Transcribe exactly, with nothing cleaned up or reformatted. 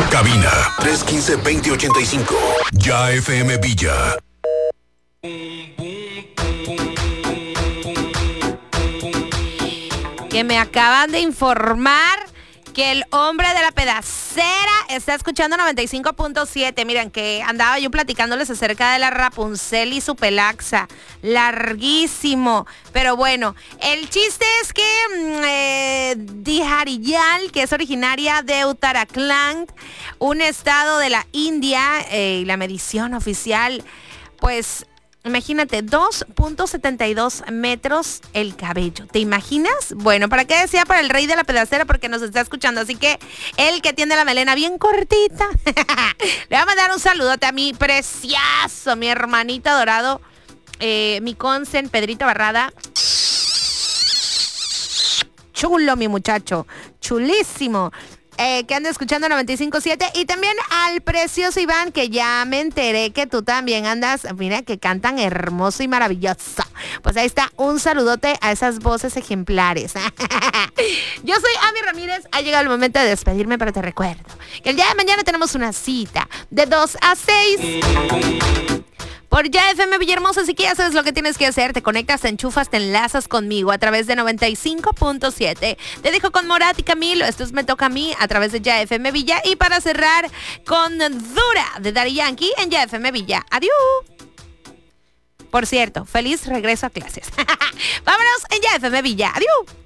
Cabina tres uno cinco, dos cero ocho cinco. Ya F M Villa. Que me acaban de informar que el hombre de la pedacera está escuchando noventa y cinco punto siete. Miren, que andaba yo platicándoles acerca de la Rapunzel y su pelaxa. Larguísimo. Pero bueno, el chiste es que eh, Dijariyal, que es originaria de Uttarakhand, un estado de la India, eh, y la medición oficial, pues... imagínate, dos punto setenta y dos metros el cabello. ¿Te imaginas? Bueno, ¿para qué decía para el rey de la pedacera? Porque nos está escuchando. Así que él que tiene la melena bien cortita, le va a mandar un saludote a mi precioso, mi hermanito adorado, eh, mi consen, Pedrito Barrada. Chulo, mi muchacho. Chulísimo. Eh, que anda escuchando noventa y cinco punto siete, y también al precioso Iván, que ya me enteré que tú también andas, mira que cantan hermoso y maravilloso. Pues ahí está, un saludote a esas voces ejemplares. Yo soy Ami Ramírez, ha llegado el momento de despedirme, pero te recuerdo que el día de mañana tenemos una cita de dos a seis. Por Ya F M Villahermosa, así que ya sabes lo que tienes que hacer. Te conectas, te enchufas, te enlazas conmigo a través de noventa y cinco punto siete. Te dejo con Morat y Camilo. Esto es Me Toca a Mí a través de Ya F M Villa. Y para cerrar con Dura de Daddy Yankee en Ya F M Villa. Adiós. Por cierto, feliz regreso a clases. Vámonos en Ya F M Villa. Adiós.